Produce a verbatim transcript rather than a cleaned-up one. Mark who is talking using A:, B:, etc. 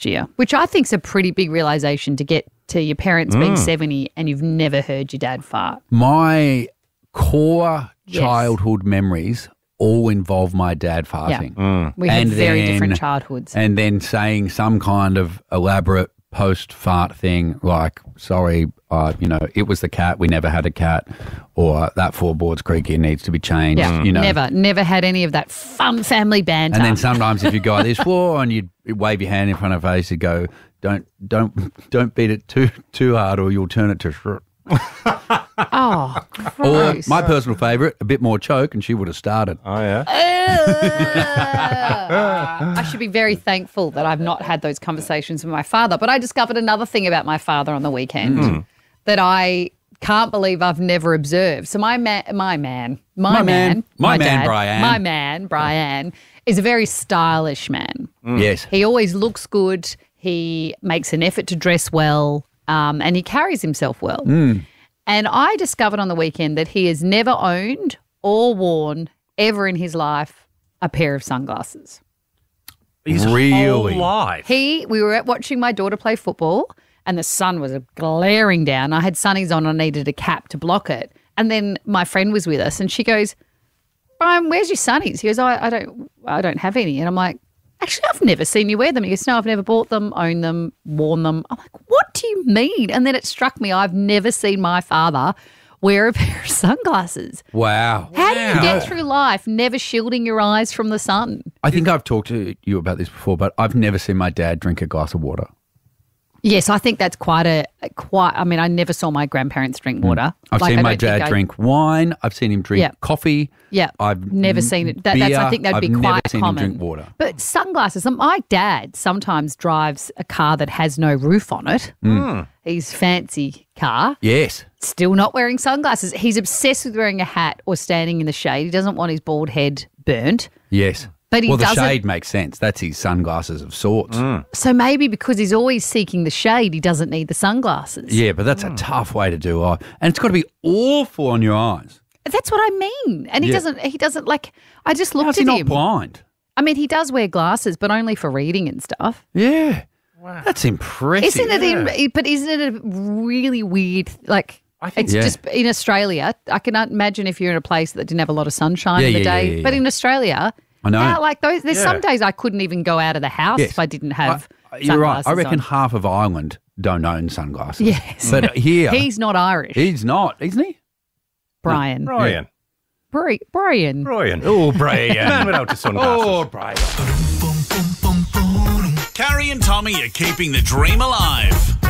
A: last year, which I think is a pretty big realisation to get to your parents being seventy and you've never heard your dad fart.
B: My core
A: Yes.
B: childhood memories all involve my dad farting.
A: Yeah. We had
B: And
A: very
B: then-
A: different childhoods.
B: And then saying some kind of elaborate post-fart thing like, sorry, uh, you know, it was the cat, we never had a cat, or that floorboard's creaky and needs to be changed.
A: Yeah,
B: you know.
A: never, never had any of that fun family banter.
B: And then sometimes if you go this floor and you'd wave your hand in front of her face, you'd go, don't don't don't beat it too too hard or you'll turn it to shit.
A: oh,
B: Or
A: gross.
B: my personal favourite, a bit more choke and she would have started.
C: Oh, yeah.
A: I should be very thankful that I've not had those conversations with my father. But I discovered another thing about my father on the weekend
B: Mm.
A: that I can't believe I've never observed. So my man, my man, my,
B: My man.
A: man,
B: My man,
A: dad,
B: Brian.
A: my man, Brian, is a very stylish man.
B: Yes.
A: He always looks good. He makes an effort to dress well, um, and he carries himself well. And I discovered on the weekend that he has never owned or worn ever in his life a pair of sunglasses.
C: His
B: Really?
C: whole life.
A: He, we were at watching my daughter play football, and the sun was glaring down. I had sunnies on. I needed a cap to block it. And then my friend was with us, and she goes, "Brian, where's your sunnies?" He goes, I, I don't, I don't have any. And I'm like, "Actually, I've never seen you wear them." He goes, "No, I've never bought them, owned them, worn them." I'm like, "What do you mean?" And then it struck me, I've never seen my father wear a pair of sunglasses.
B: Wow.
A: How do you get through life never shielding your eyes from the sun?
B: I think I've talked to you about this before, but I've never seen my dad drink a glass of water.
A: Yes, I think that's quite a quite. I mean, I never saw my grandparents drink water.
B: I've
A: Like,
B: seen
A: I
B: my
A: don't think
B: dad
A: I-
B: drink wine. I've seen him drink
A: Yeah.
B: coffee.
A: Yeah,
B: I've
A: never
B: n-
A: seen it. That, that's, I
B: beer.
A: think that'd
B: I've
A: be
B: never
A: quite
B: seen
A: common.
B: him drink water.
A: But sunglasses. My dad sometimes drives a car that has no roof on it.
B: Mm.
A: His fancy car.
B: Yes.
A: Still not wearing sunglasses. He's obsessed with wearing a hat or standing in the shade. He doesn't want his bald head burnt.
B: Yes.
A: But he
B: well, the
A: doesn't-
B: shade makes sense. That's his sunglasses of sorts.
A: So maybe because he's always seeking the shade, he doesn't need the sunglasses.
B: Yeah, but that's a tough way to do it. And it's got to be awful on your eyes.
A: That's what I mean. And he
B: Yeah.
A: doesn't. He doesn't like. I just looked
B: How's
A: at
B: he not
A: him.
B: blind?
A: I mean, he does wear glasses, but only for reading and stuff.
B: Yeah. Wow. That's impressive.
A: Isn't it? In, but isn't it a really weird? Like,
C: I think-
A: it's
B: Yeah.
A: just in Australia. I can imagine if you're in a place that didn't have a lot of sunshine
B: Yeah,
A: in the
B: yeah,
A: day.
B: yeah, yeah,
A: But
B: yeah.
A: in Australia,
B: I know.
A: how, like those, there's
C: Yeah.
A: some days I couldn't even go out of the house
B: Yes.
A: if I didn't have.
B: I- You're right. I
A: sunglasses
B: reckon
A: on.
B: half of Ireland don't own sunglasses.
A: Yes.
B: But here,
A: He's not Irish.
B: he's not, isn't he?
A: Brian.
C: Brian.
A: Bri- Brian.
C: Brian.
B: Oh, Brian.
C: Man without the sunglasses.
B: Oh, Brian.
D: Carrie and Tommy are keeping the dream alive.